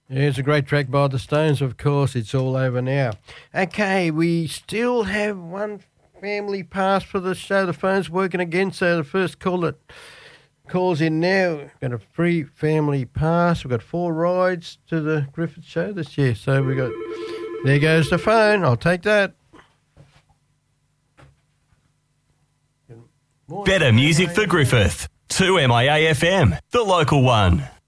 Yeah, it's a great track by the Stones, of course. It's all over now. Okay, we still have one family pass for the show. The phone's working again, so the first call that calls in now, we've got a free family pass. We've got 4 rides to the Griffith show this year. So we got, there goes the phone. I'll take that. Better music for Griffith. 2MIA FM, the local one.